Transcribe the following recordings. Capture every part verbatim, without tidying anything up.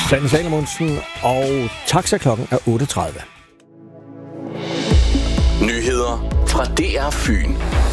Sanne Salomonsen, og taxa-klokken er otte tredive. Nyheder fra D R Fyn.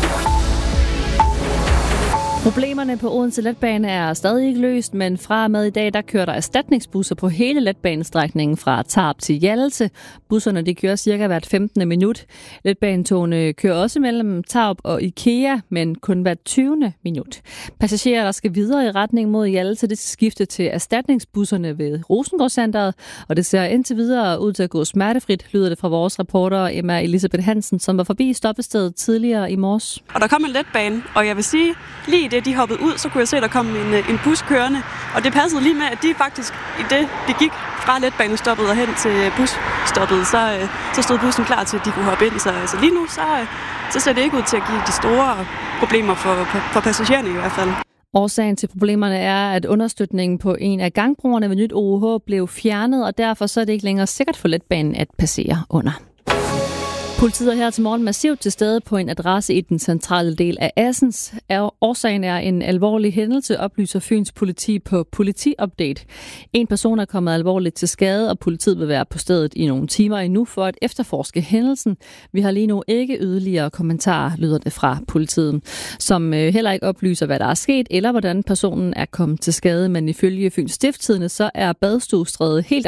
Problemerne på Odense Letbane er stadig ikke løst, men fra og med i dag, der kører der erstatningsbusser på hele letbanestrækningen fra Tarp til Hjallese. Busserne de kører cirka hvert femtende minut. Letbanetogene kører også mellem Tarp og IKEA, men kun hvert tyvende minut. Passagerer, der skal videre i retning mod Hjallese, det skal skifte til erstatningsbusserne ved Rosengårdscenteret, og det ser indtil videre ud til at gå smertefrit, lyder det fra vores reporter Emma Elisabeth Hansen, som var forbi stoppestedet tidligere i morges. Og der kom en letbane, og jeg vil sige, lige det, de hoppede ud, så kunne jeg se, at der kom en, en bus kørende. Og det passede lige med, at de faktisk, i det, de gik fra letbanestoppet og hen til busstoppet, så, så stod bussen klar til, at de kunne hoppe ind. Så altså, lige nu, så, så ser det ikke ud til at give de store problemer for, for, for passagererne i hvert fald. Årsagen til problemerne er, at understøtningen på en af gangbroerne ved Nyt O H blev fjernet, og derfor så er det ikke længere sikkert for letbanen at passere under. Politiet er her til morgen massivt til stede på en adresse i den centrale del af Assens. Årsagen er en alvorlig hændelse, oplyser Fyns politi på Politi-update. En person er kommet alvorligt til skade, og politiet vil være på stedet i nogle timer endnu for at efterforske hændelsen. Vi har lige nu ikke yderligere kommentarer, lyder det fra politiet, som heller ikke oplyser, hvad der er sket, eller hvordan personen er kommet til skade. Men ifølge Fyns Stiftstidende, så er Badstuestræde helt